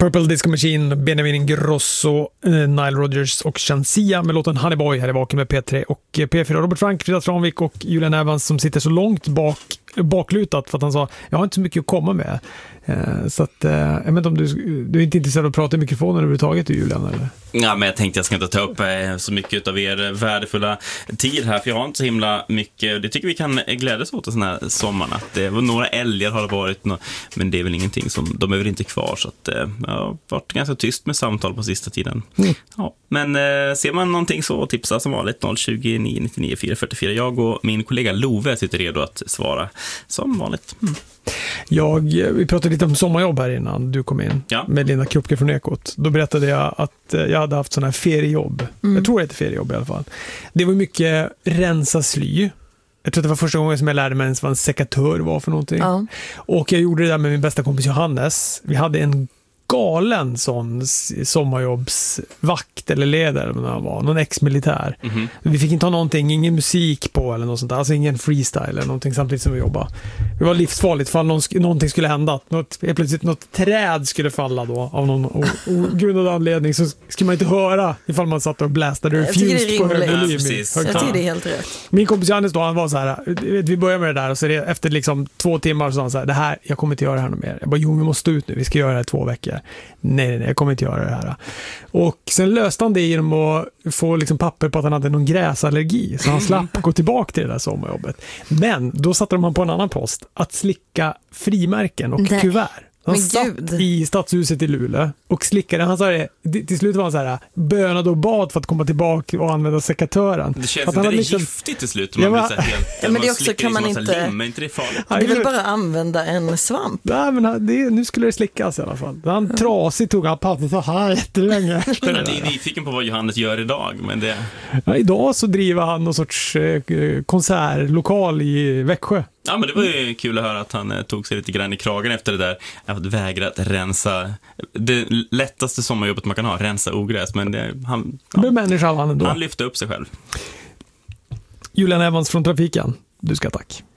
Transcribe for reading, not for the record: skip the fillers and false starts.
Purple Disco Machine, Benjamin Ingrosso, Nile Rodgers och Shansia med låten Honey Boy här i Vaken med P3 och P4. Robert Frank, Frida Tranvik och Julian Evans som sitter så långt baklutat för att han sa, jag har inte så mycket att komma med. Så att, jag vet inte om du är inte intresserad av att prata i mikrofonen överhuvudtaget, Julian, eller? Ja, men jag tänkte jag ska inte ta upp så mycket av er värdefulla tid här, för jag har inte så himla mycket. Det tycker vi kan glädjas åt såna här sommarna. Det var några älgar har det varit, men det är väl ingenting som, de är väl inte kvar, så att jag har varit ganska tyst med samtal på sista tiden. Ja, men ser man någonting så tipsa som vanligt 020 999 444. Jag och min kollega Love sitter redo att svara som vanligt. Vi pratade lite om sommarjobb här innan du kom in med Linda Krupke från Ekot. Då berättade jag att jag hade haft sådana här feriejobb. Jag tror det heter feriejobb i alla fall. Det var mycket rensa sly. Jag tror det var första gången som jag lärde mig ens vad en sekatör var för någonting. Och jag gjorde det där med min bästa kompis Johannes. Vi hade en galen sån sommarjobbsvakt eller ledare eller vad han var, någon ex-militär. Vi fick inte ha någonting, ingen musik på eller något sånt där, alltså ingen freestyle eller någonting samtidigt som vi jobbade. Det var livsfarligt för någonting skulle hända. Plötsligt något träd skulle falla då av någon ogrundad anledning, så skulle man inte höra ifall man satt och blästade refused på hög volym. Jag tycker det är helt rätt. Min kompis Johannes då, han var så här, vi börjar med det där och så efter liksom 2 timmar så sa han så här, det här, jag kommer inte göra det här mer. Jag bara, jo, vi måste stå ut nu, vi ska göra det här 2 veckor. Nej, jag kommer inte göra det här. Och sen löste han det genom att få liksom papper på att han hade någon gräsallergi, så han slapp gå tillbaka till det där sommarjobbet. Men då satte de på en annan post, att slicka frimärken och kuvert. Han satt i stadshuset i Luleå och slickade. Han sa det, till slut var han så här, bönade och bad för att komma tillbaka och använda sekatören. Det känns inte liksom giftigt till slut. Man blir så helt, men det också kan man inte. Inte det farligt. Det är väl bara använda en svamp. Nej, men nu skulle det slickas i alla fall. Han trasig tog han papper så här jättelänge. Jag är nyfiken på vad Johannes gör idag, men det. Ja, idag så driver han någon sorts konsertlokal i Växjö. Ja, men det var ju kul att höra att han tog sig lite grann i kragen efter det där. Att vägra att rensa det lättaste sommarjobbet man kan ha, rensa ogräs. Men han lyfte upp sig själv. Julian Evans från Trafiken, du ska tack.